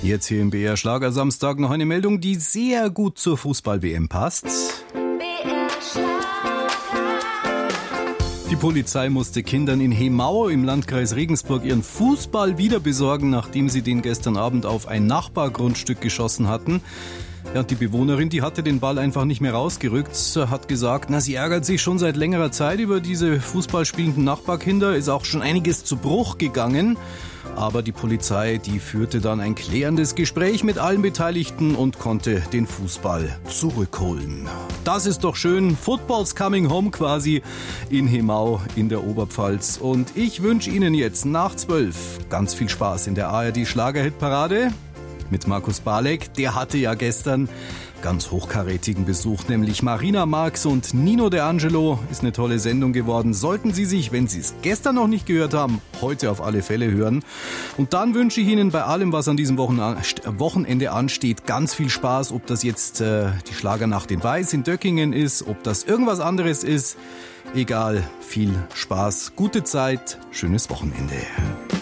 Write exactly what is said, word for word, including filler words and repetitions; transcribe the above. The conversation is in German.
Jetzt hier im B R Schlagersamstag noch eine Meldung, die sehr gut zur Fußball-W M passt. Die Polizei musste Kindern in Hemau im Landkreis Regensburg ihren Fußball wieder besorgen, nachdem sie den gestern Abend auf ein Nachbargrundstück geschossen hatten. Ja, die Bewohnerin, die hatte den Ball einfach nicht mehr rausgerückt, hat gesagt, na, sie ärgert sich schon seit längerer Zeit über diese fußballspielenden Nachbarkinder, ist auch schon einiges zu Bruch gegangen. Aber die Polizei, die führte dann ein klärendes Gespräch mit allen Beteiligten und konnte den Fußball zurückholen. Das ist doch schön. Football's coming home quasi in Hemau in der Oberpfalz. Und ich wünsche Ihnen jetzt nach zwölf ganz viel Spaß in der A R D Schlagerhitparade mit Markus Balek. Der hatte ja gestern ganz hochkarätigen Besuch, nämlich Marina Marx und Nino De Angelo. Ist eine tolle Sendung geworden. Sollten Sie sich, wenn Sie es gestern noch nicht gehört haben, heute auf alle Fälle hören. Und dann wünsche ich Ihnen bei allem, was an diesem Wochenende ansteht, ganz viel Spaß. Ob das jetzt äh, die Schlagernacht in Weiß in Döckingen ist, ob das irgendwas anderes ist. Egal, viel Spaß, gute Zeit, schönes Wochenende.